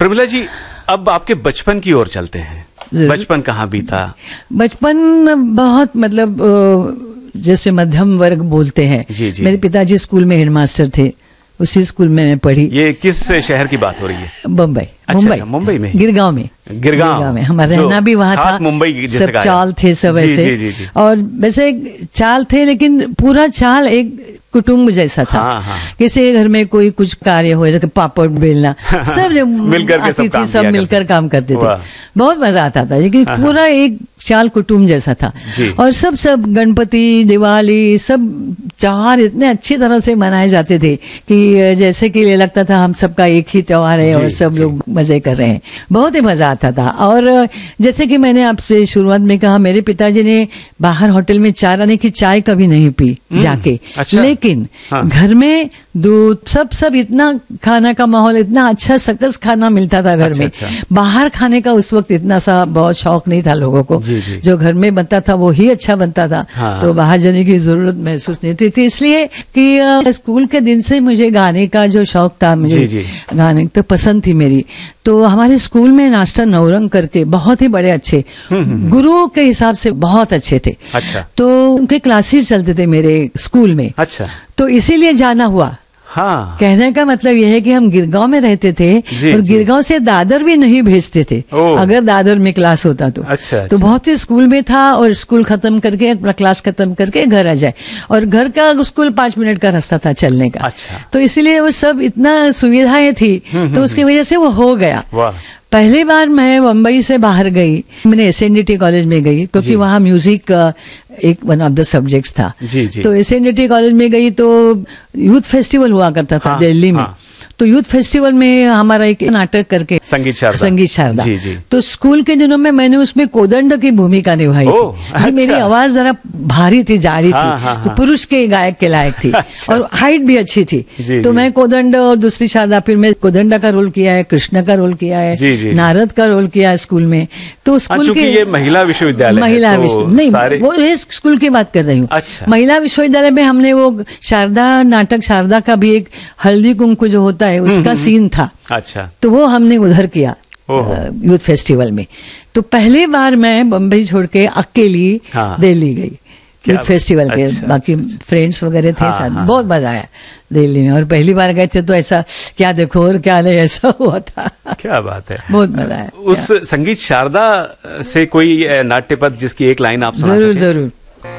प्रमिला जी, अब आपके बचपन की ओर चलते हैं। बचपन कहाँ बीता? बचपन बहुत मतलब जैसे मध्यम वर्ग बोलते हैं। जी जी। मेरे पिताजी स्कूल में हेडमास्टर थे, उसी स्कूल में मैं पढ़ी। ये किस शहर की बात हो रही है? मुंबई। अच्छा, मुंबई में, गिरगांव में। गिरगांव में हमारा रहना भी वहाँ था। मुंबई सब चाल थे, सब ऐसे। जी, जी, जी। और वैसे चाल थे, लेकिन पूरा चाल एक कुटुंब जैसा था। हाँ। किसी घर में कोई कुछ कार्य हो, जैसे पापड़ बेलना, सब मिलकर सब मिलकर काम करते थे। बहुत मजा आता था, लेकिन पूरा एक चाल कुटुंब जैसा था। और सब गणपति, दिवाली, सब त्योहार इतने अच्छी तरह से मनाए जाते थे कि जैसे कि लगता था हम सबका एक ही त्योहार है और सब लोग मजे कर रहे हैं। बहुत ही मजा आता था। और जैसे कि मैंने आपसे शुरुआत में कहा, मेरे पिताजी ने बाहर होटल में चाय की चाय कभी नहीं पी जाके। अच्छा। लेकिन घर में दूध सब इतना खाना का माहौल, इतना अच्छा सकस खाना मिलता था घर में। बाहर खाने का उस वक्त इतना सा बहुत शौक नहीं था लोगों को। जो घर में बनता था वो ही अच्छा बनता था। तो बाहर जाने की जरूरत महसूस नहीं थी। इसलिए कि स्कूल के दिन से मुझे गाने का जो शौक था, मुझे गाने तो पसंद थी मेरी। तो हमारे स्कूल में मास्टर नौरंग करके बहुत ही बड़े अच्छे गुरु के हिसाब से बहुत अच्छे थे। अच्छा। तो उनके क्लासेस चलते थे मेरे स्कूल में। अच्छा। तो इसीलिए जाना हुआ। हाँ। कहने का मतलब यह है कि हम गिरगांव में रहते थे और गिरगांव से दादर भी नहीं भेजते थे अगर दादर में क्लास होता तो। अच्छा। तो बहुत ही स्कूल में था और स्कूल खत्म करके, अपना क्लास खत्म करके घर आ जाए, और घर का स्कूल 5 मिनट का रास्ता था चलने का। अच्छा। तो इसीलिए वो सब इतना सुविधाएं थी, तो उसकी वजह से वो हो गया। पहली बार मैं मुंबई से बाहर गई, मैंने SNDT कॉलेज में गई, क्योंकि वहाँ म्यूजिक एक वन ऑफ द सब्जेक्ट्स था। तो SNDT कॉलेज में गई तो यूथ फेस्टिवल हुआ करता था दिल्ली में। तो यूथ फेस्टिवल में हमारा एक नाटक करके संगीत शारदा। तो स्कूल के दिनों में मैंने उसमें कोदंड की भूमिका निभाई थी। अच्छा। मेरी आवाज जरा भारी थी, जारी थी, तो पुरुष के गायक के लायक थी। अच्छा। और हाइट भी अच्छी थी। तो मैं कोदंड और दूसरी शारदा, फिर मैं कोदंडा का रोल किया है, कृष्ण का रोल किया है, नारद का रोल किया है स्कूल में। तो स्कूल के ये महिला विश्वविद्यालय, नहीं वो स्कूल की बात कर रही हूँ। महिला विश्वविद्यालय में हमने वो शारदा नाटक, शारदा का भी एक हल्दी कुंकू जो होता है उसका सीन था। अच्छा। तो वो हमने उधर किया यूथ फेस्टिवल में। तो पहली बार मैं बम्बई छोड़ के अकेली दिल्ली गई यूथ फेस्टिवल के। बाकी फ्रेंड्स वगैरह थे साथ, बहुत मजा आया दिल्ली में। और पहली बार गए थे तो ऐसा क्या देखो और क्या नहीं, ऐसा हुआ था। क्या बात है, बहुत मजा आया। उस संगीत शारदा से कोई नाट्य पद जिसकी एक लाइन आप सुना सकें? जरूर।